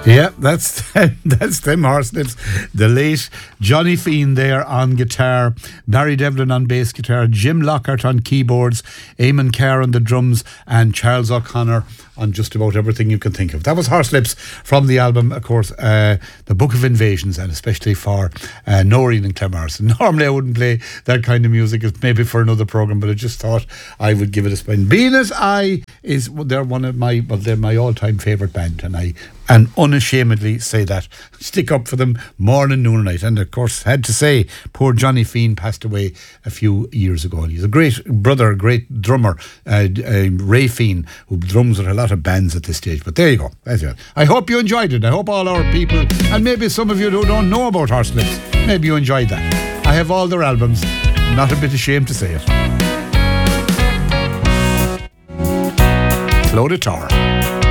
Yeah, that's that's them Horslips. The late Johnny Fean there on guitar, Barry Devlin on bass guitar, Jim Lockhart on keyboards, Eamon Carr on the drums, and Charles O'Connor on just about everything you can think of. That was Horslips from the album, of course, The Book of Invasions, and especially for Noreen and Clem-Morrison. Normally I wouldn't play that kind of music, it's maybe for another programme, but I just thought I would give it a spin. Being as I is, they're one of my, well, they're my all-time favourite band, and unashamedly say that. Stick up for them morning, noon and night. And of course, had to say, poor Johnny Fean passed away a few years ago. He's a great brother, a great drummer, Ray Fean, who drums with a lot of bands at this stage. But there you go. That's it. I hope you enjoyed it. I hope all our people, and maybe some of you who don't know about Horslips, maybe you enjoyed that. I have all their albums. I'm not a bit ashamed to say it. Clodagh Tower.